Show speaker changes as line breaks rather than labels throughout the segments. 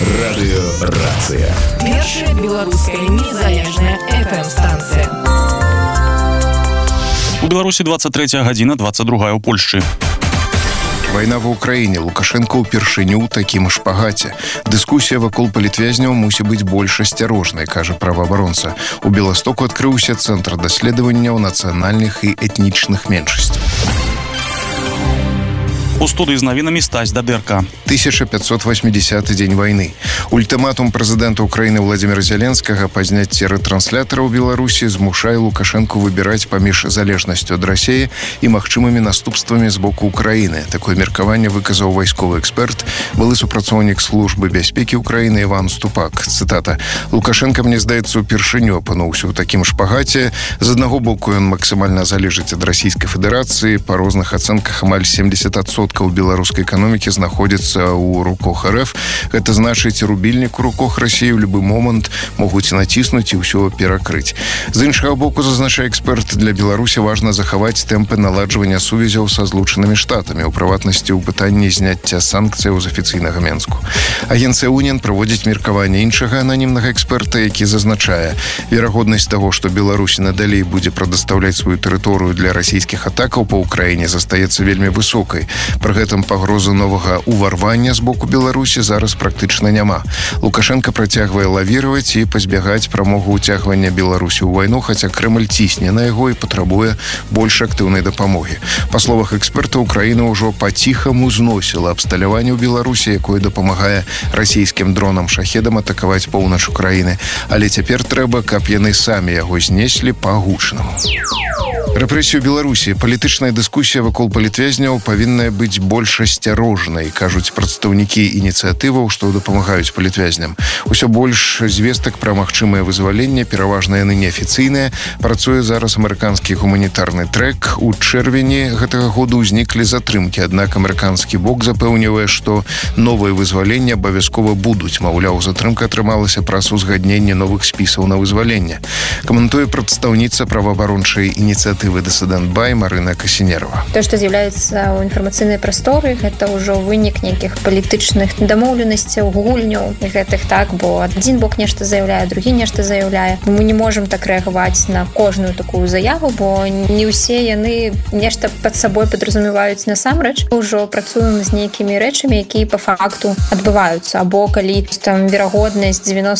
Радыёрацыя.
Першая беларуская незалежная FM-станцыя.
У Беларусі 23 гадзіна, 22 у Польшчы.
Вайна ва ўкраіне. Лукашенко ўпершыню ў такім шпагаце. Дыскусія вакол палітвязняў мусіць быць больш асцярожнай, кажа праваабаронца. У Беластоку адкрыўся цэнтр даследаванняў нацыянальных і этнічных меншасцяў.
У студыі з навінамі Стась Дадэрка.
1580 дзень вайны. Ультыматум прэзідэнта Украіны Владзіміра Зяленскага па зняцці рэтранслятораў Беларусі змушае Лукашэнку выбіраць паміж залежнасцю ад Расіі і магчымымі наступствамі з боку Украіны. Такое меркаванне выказаў вайсковы эксперт, былы супрацоўнік службы бяспекі Украіны Іван Ступак. Цытата: «Лукашенко, мне здаецца, упершыню апынуўся ў такім шпагаце. З аднаго боку, ён максімальна залежыць ад Расійскай Федэрацыі. Па розных ацэнках амаль 70% беларускай эканомікі знаходзіцца ў руках РФ. Гэта значыць, рубільнік у руках Расіі ў любы момант могуць націснуць і ўсё перакрыць. З іншага боку, зазначае эксперт, для Беларусі важна захаваць тэмпы наладжвання сувязяў са Злучанымі Штатамі, у прыватнасці ў пытанні зняцця санкцыяў з афіцыйнага Менску. Агенцыя УН праводзіць меркаванне іншага ананімнага эксперта, які зазначае, верагоднасць таго, што Беларусь надалей будзе прадастаўляць сваю тэрыторыю для расійскіх атакаў па Ўкраіне, застаецца вельмі высокай. Пры гэтым пагрозы новага уварвання з боку Беларусі зараз практычна няма. Лукашенко працягвае лавіраваць і пазбягаць прамогу ўцягвання Беларусі ў вайну, хаця Крэмль цісне на яго і патрабуе больш актыўнай дапамогі. Па словах эксперта, Украіна ўжо па-ціхаму зносіла абсталяванне ў Беларусі, якое дапамагае расійскім дронам-шахедам атакаваць поўнач Украіны. Але цяпер трэба, каб яны самі яго знеслі па-гучнаму. Рэпрэсію Беларусі. Палітычная дыскусія вакол палітвязняў павінна быць больш асцярожнай, кажуць прадстаўнікі ініцыятываў, што дапамагаюць палітвязням. Усё больш звестак пра магчымае вызваленне, пераважна яны неафіцыйныя. Працуе зараз амерыканскі гуманітарны трэк. У чэрвені гэтага году ўзніклі затрымкі, аднак амерыканскі бок запэўнівае, што новыя вызваленні абавязкова будуць. Маўляў, затрымка атрымалася праз узгадненне новых спісаў на вызваленне. Каментуе прадстаўніца праваабарончай ініцыятывы «Дысsident Бай» Марына Касінерова.
То, што з'яўляецца ў інфармацыйнай прасторы, гэта ўжо вынік нейкіх палітычных дамоўленасцяў, гульняў гэтых, так, бо адзін бок нешта заяўляе, другі нешта заяўляе. Мы не можам так рэагаваць на кожную такую заяву, бо не ўсе яны нешта пад сабой падразумеваюць насамрэч. Ужо працуем з нейкімі рэчамі, якія па факту адбываюцца. Або калі там верагоднасць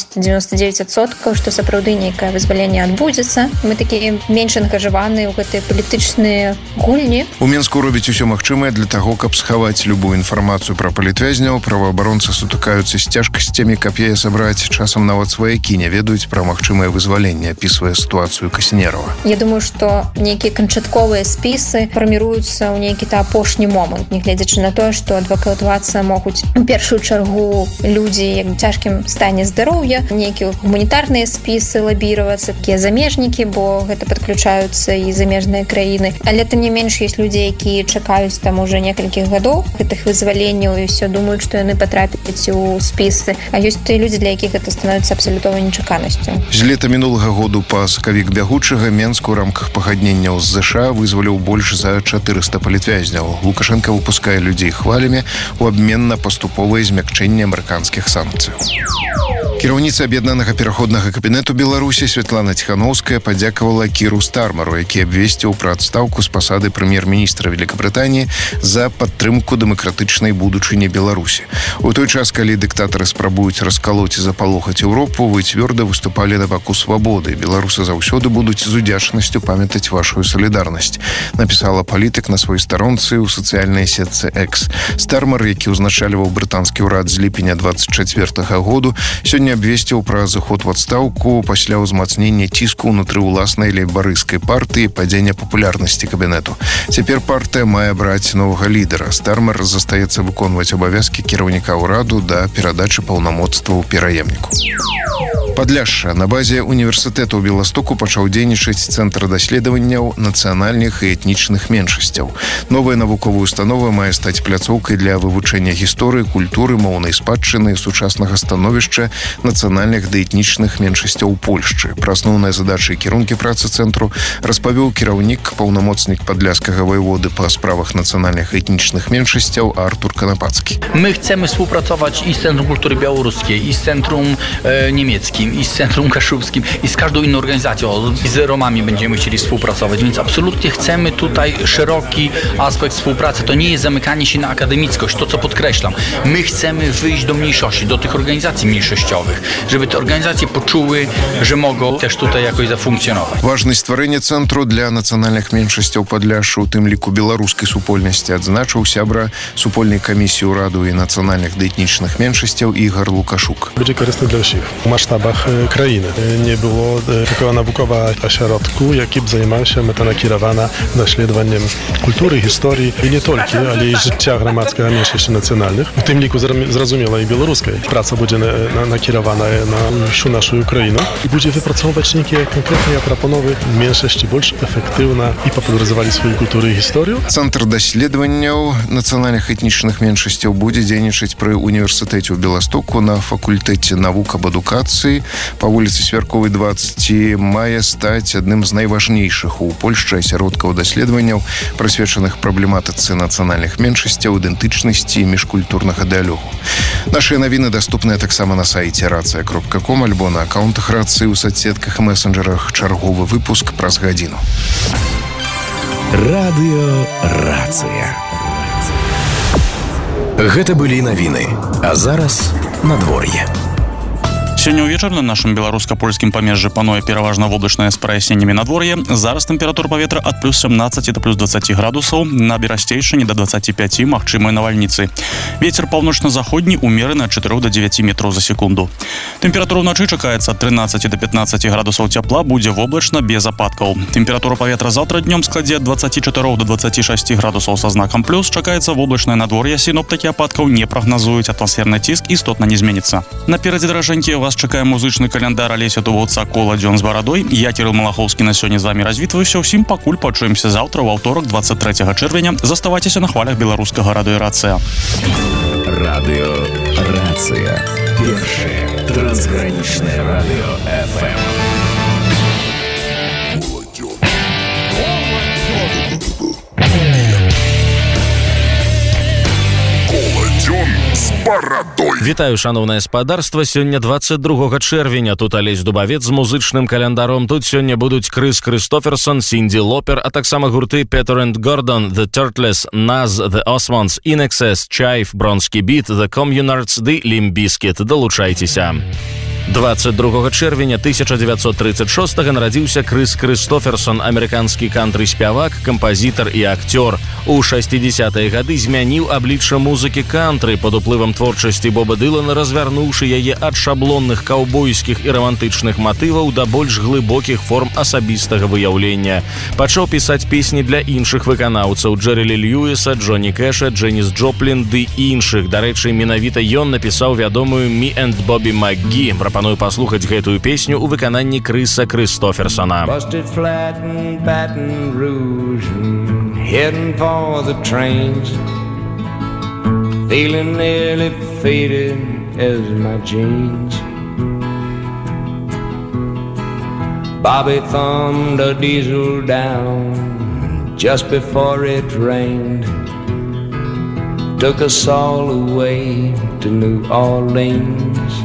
90-99%, што сапраўды нейкае вызваленне адбудзецца, мы такія менш ангажаваныя ў гэтыя палітычныя гульні.
У Менску робіць усё магчымае для таго, каб схаваць любую інфармацыю пра палітвязняў. Праваабаронцы сутыкаюцца з цяжкасцямі, каб яе сабраць. Часам нават сваякі не ведаюць пра магчымае вызваленне, апісвае сітуацыю Касінерова.
Я думаю, што нейкія канчатковыя спісы фарміруюцца ў нейкі апошні момант, нягледзячы на тое, што адвакатавацца могуць у першую чаргу людзі як цяжкім стане здароўя, нейкія гуманітарныя спісы лабіравацца, такія замежнікі, бо гэта падключаюцца і замежныя краіны. Але тым не менш ёсць людзі, якія чакаюць там уже некалькіх гадоў гэтых вызваленняў і ўсё думаюць, што яны патрапяць у спісы. А ёсць тыя людзі, для якіх гэта становіцца абсалютнай нечаканасцю.
З лета мінулага году па сакавік бягучага Менску ў рамках пагадненняў з ЗША вызваліў больш за 400 палітвязняў. Лукашенко выпускае людзей хвалямі у абмен на паступовае змякчэнне амерыканскіх санкцыяў. Кіраўніца аб'яднанага пераходнага кабінету Беларусі Святлана Ціхановская падзякавала Кіру Стармеру, які абвесціў пра адстаўку з пасады прэм'ер-міністра Великабрытаніі за падтрымку дэмакратычнай будучыні Беларусі. У той час, калі дыктатары спрабуюць раскалоць і запалохаць Еўропу, вы цвёрда выступалі на баку свабоды. Беларусы заўсёды будуць з удзячнасцю памятаць вашу салідарнасць, напісала палітык на сваёй старонцы ў сацыяльнай сетцы X. Стармер, які ўзначальваў брытанскі ўрад з ліпеня 24 году, сёння абвесціў пра зыход у адстаўку пасля ўзмацнення ціску ўнутры ўласнай лейбарысцкай партыі, падзення папулярнасці кабінету. Цяпер партыя мае браць новага лідара. Стармер застаецца выконваць абавязкі кіраўніка ўраду да перадачы паўнамоцтваў пераемніку. Падляшша. На базе універсітэту ў Беластоку пачаў дзейнічаць цэнтр даследаванняў нацыянальных і этнічных меншасцяў. Новая навуковая установа мае стаць пляцоўкай для вывучэння гісторыі, культуры, моўнай спадчыны і сучаснага становішча нацыянальных ды этнічных меншасцяў у Польшчы. Пра асноўныя задачы і кірункі працы цэнтру распавёў кіраўнік, паўнамоцнік падляшскага воеводы па справах нацыянальных і этнічных меншасцяў Артур Канапацкі.
My chcemy współpracować i z Centrum Kultury Białoruskiej, i z Centrum Niemieckim, i z Centrum Kaszubskim, i z każdą inną organizacją. I z Romami będziemy chcieli współpracować, więc absolutnie chcemy tutaj szeroki aspekt współpracy. To nie jest zamykanie się na akademickość, to co podkreślam. My chcemy wyjść do mniejszości, do tych organizacji mniejszościowych, żeby te organizacje poczuły, że mogą też tutaj jakoś zafunkcjonować.
Важнасць стварэння цэнтру для нацыянальных меншасцяў Падляшша, у тым ліку беларускай супольнасці, адзначыў сябра супольнай камісіі ўраду і нацыянальных ды этнічных меншасцяў Ігор Лукашук.
Będzie korzystny dla wszystkich w masштабах krainy. Nie było takiego naukowa ośrodku, jaki by zajmował się metanakierowana naśladowaniem kultury, historii i nie tylko, ale i życia gromadzkiego mniejszości nacjonalnych. W tym liku zrozumiała i białoruskiej. Praca będzie nakierowana na всю naszą Ukrainę i będzie wypracować czynniki konkretnie proponowy mniejszości больше efektywna i popularyzowali swoją kulturę i historię.
Цэнтр даследаванняў нацыянальных этнічных меншасцяў будзе дзейнічаць пры універсітэце ў Беластоку на факультэце навук аб адукацыі па вуліцы Свярковай 20 і мае стаць адным з найважнейшых у Польшчы асяродкаў даследаванняў, прысвечаных праблематыцы нацыянальных меншасцяў, ідэнтычнасці і міжкультурнага дыялогу. Нашыя навіны даступныя таксама на сайце racja.com альбо на акаунтах Рацыі ў соцсетках і месенджерах. Чарговы выпуск праз гадзіну.
Радыё Рацыя. Гэта былі навіны, а зараз надвор'е.
Сёння ўвечар на нашым беларуска-польскім памежжы пануе пераважна воблачнае з праясненнямі надвор'е. Зараз тэмпература паветра ад плюс 17 да плюс 20 градусаў, на берасцейшыні да 25 магчымыя навальніцы. Вецер паўночна-заходні умераны ад 4 до 9 метраў за секунду. Тэмпература ўначы чакаецца ад 13 до 15 градусаў цяпла, будзе воблачна без ападкаў. Тэмпература паветра заўтра днём складзе ад 24 до 26 градусаў са знакам плюс. Чакаецца воблачнае надвор'е, сіноптыкі ападкаў не прагназуюць, атмасферны ціск істотна не зменіцца. Наперадзе, даражэнькія, вас чакае музычны каляндар Алеся Дубаўца «Кола дзён з барадой». Я, Кірыл Малахоўскі, на сёння з вамі развітваюся. Усім пакуль пачуемся заўтра ў аўторак 23 чэрвеня. Заставайцеся на хвалях беларускага радыё Рацыя.
Радыё Рацыя. Першае трансгранічнае радыё FM.
Вітаю, шановнае спадарства. Сёння 22 чэрвеня. Тут Алесь Дубавец з музычным календаром. Тут сёння будуць Крис Кристоферсон, Синди Лопер, а таксама гурты Peter and Gordon, The Turtles, Nas, The Osmonds, In Excess, Chive, Bronski Beat, The Communards ды Limp Bizkit. Далучайцеся. 22 чэрвеня 1936 нарадзіўся Крис Кристоферсон, амерыканскі кантры-спявак, кампазітар і акцёр. У 60-е гады змяніў аблічча музыкі кантры пад уплывам творчасці Боба Дылана, развярнуўшы яе ад шаблонных каўбойскіх і рамантычных матываў да больш глыбокіх форм асабістага выяўлення. Пачаў пісаць песні для іншых выканаўцаў: Джерри Лі Льюіса, Джоні Кэша, Джэніс Джоплін ды іншых. Дарэчы, менавіта ён напісаў вядомую «Me and Bobby McGee». Прапаную паслухаць гэтую песню ў выкананні Крыса Кристоферсона.
Busted flat in Baton Rouge and heading for the trains, feeling nearly faded as my jeans. Bobby thumbed a diesel down just before it rained, took us all away to New Orleans.